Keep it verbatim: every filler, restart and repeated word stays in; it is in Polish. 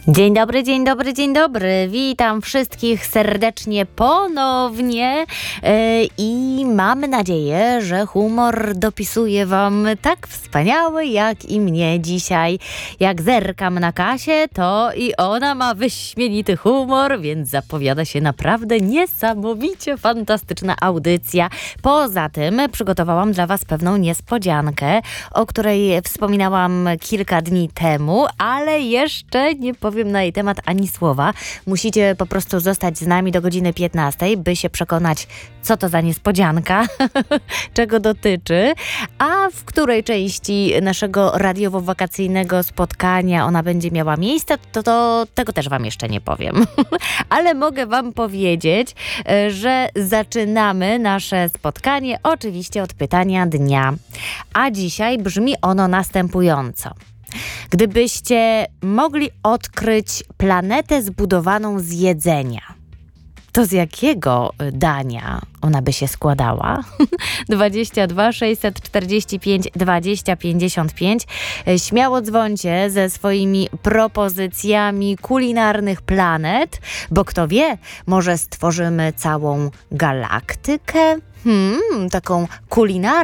Dzień dobry, dzień dobry, dzień dobry. Witam wszystkich serdecznie ponownie yy, i mamy nadzieję, że humor dopisuje wam tak wspaniały jak i mnie dzisiaj. Jak zerkam na Kasię, to i ona ma wyśmienity humor, więc zapowiada się naprawdę niesamowicie fantastyczna audycja. Poza tym przygotowałam dla was pewną niespodziankę, o której wspominałam kilka dni temu, ale jeszcze nie powiem na jej temat ani słowa. Musicie po prostu zostać z nami do godziny piętnastej, by się przekonać, co to za niespodzianka, czego dotyczy, a w której części naszego radiowo-wakacyjnego spotkania ona będzie miała miejsce, to, to tego też wam jeszcze nie powiem. Ale mogę wam powiedzieć, że zaczynamy nasze spotkanie oczywiście od pytania dnia. A dzisiaj brzmi ono następująco. Gdybyście mogli odkryć planetę zbudowaną z jedzenia, to z jakiego dania ona by się składała? dwadzieścia dwa sześćset czterdzieści pięć dwadzieścia pięćdziesiąt pięć. Śmiało dzwońcie ze swoimi propozycjami kulinarnych planet, bo kto wie, może stworzymy całą galaktykę? Hmm, taką kulinarną.